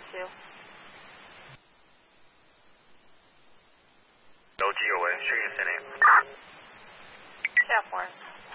2. LG away, shooting a 10-8. South Warren.